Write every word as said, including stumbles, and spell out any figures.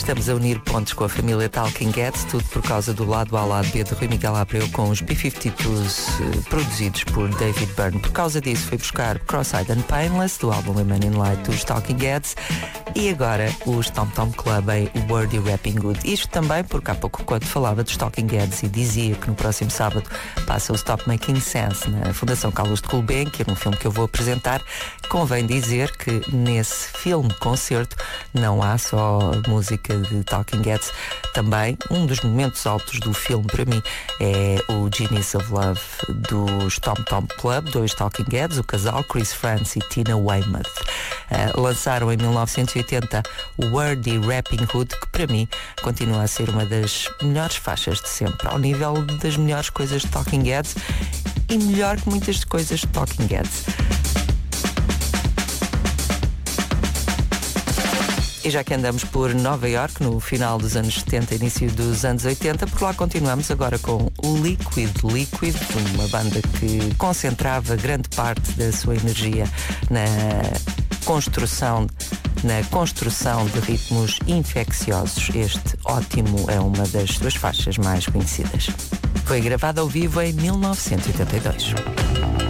Estamos a unir pontos com a família Talking Heads, tudo por causa do lado A lado B de Rui Miguel Abreu com os B cinquenta e dois uh, produzidos por David Byrne. Por causa disso foi buscar Cross-Eyed and Painless do álbum A Man in Light dos Talking Heads e agora os Tom Tom Club em Wordy Rapping Good. Isto também porque há pouco, quando falava dos Talking Heads e dizia que no próximo sábado passa o Stop Making Sense na Fundação Carlos de Gulbenkian, um filme que eu vou apresentar, convém dizer que nesse filme-concerto não há só música de Talking Heads, também um dos momentos altos do filme para mim é o Genius of Love dos Tom Tom Club, dois Talking Heads, o casal Chris Frantz e Tina Weymouth. Uh, lançaram em mil novecentos e oitenta o Wordy Rapping Hood, que para mim continua a ser uma das melhores faixas de sempre, ao nível das melhores coisas de Talking Heads e melhor que muitas coisas de Talking Heads. E já que andamos por Nova York no final dos anos setenta, início dos anos oitenta, por lá continuamos agora com o Liquid Liquid, uma banda que concentrava grande parte da sua energia na construção na construção de ritmos infecciosos. Este Ótimo é uma das suas faixas mais conhecidas. Foi gravado ao vivo em mil novecentos e oitenta e dois.